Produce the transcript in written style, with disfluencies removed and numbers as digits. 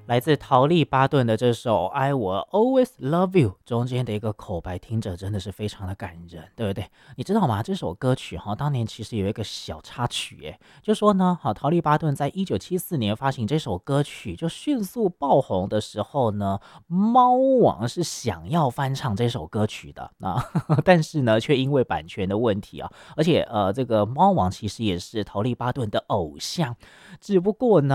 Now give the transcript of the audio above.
来自陶丽巴顿的这首《I Will Always Love You》中间的一个口白，听着真的是非常的感人，对不对？你知道吗？这首歌曲哈，当年其实有一个小插曲，就说呢，好，陶丽巴顿在1974年发行这首歌曲，就迅速爆红的时候呢，猫王是想要翻唱这首歌曲的啊，但是呢，却因为版权的问题啊，而且这个猫王其实也是陶丽巴顿的偶像，只不过呢。